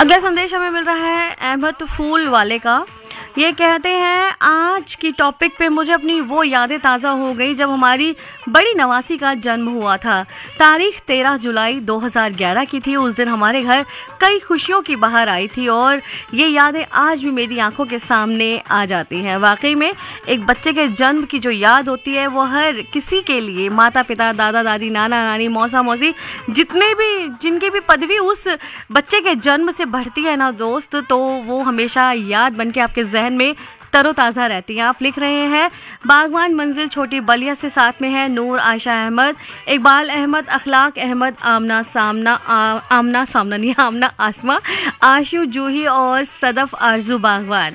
अगला संदेश हमें मिल रहा है अहमद फूल वाले का। ये कहते हैं, आज की टॉपिक पे मुझे अपनी वो यादें ताज़ा हो गई जब हमारी बड़ी नवासी का जन्म हुआ था। तारीख 13 जुलाई 2011 की थी। उस दिन हमारे घर कई खुशियों की बहार आई थी और ये यादें आज भी मेरी आंखों के सामने आ जाती हैं। वाकई में एक बच्चे के जन्म की जो याद होती है वो हर किसी के लिए, माता पिता, दादा दादी, नाना नानी, मौसा मौसी, जिनकी भी पदवी उस बच्चे के जन्म से बढ़ती है ना दोस्त, तो वो हमेशा याद बन के आपके जहन में तरोताज़ा रहती हैं। आप लिख रहे हैं, बागवान मंजिल छोटी बलिया से, साथ में है नूर, आयशा अहमद, इकबाल अहमद, अखलाक अहमद, आमना आसमा, आशू जूही और सदफ आरजू बागवान।